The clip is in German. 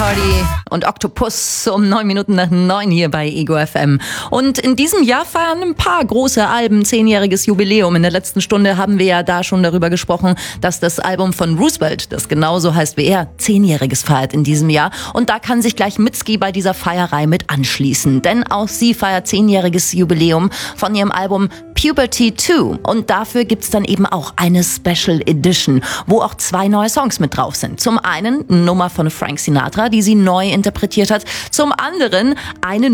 Cardi und Octopus um 9 Minuten nach 9 hier bei Ego FM. Und in diesem Jahr feiern ein paar große Alben 10-jähriges Jubiläum. In der letzten Stunde haben wir ja da schon darüber gesprochen, dass das Album von Roosevelt, das genauso heißt wie er, 10-jähriges feiert in diesem Jahr. Und da kann sich gleich Mitski bei dieser Feierei mit anschließen. Denn auch sie feiert 10-jähriges Jubiläum von ihrem Album Puberty 2. Und dafür gibt's dann eben auch eine Special Edition, wo auch 2 neue Songs mit drauf sind. Zum einen eine Nummer von Frank Sinatra, die sie neu interpretiert hat. Zum anderen eine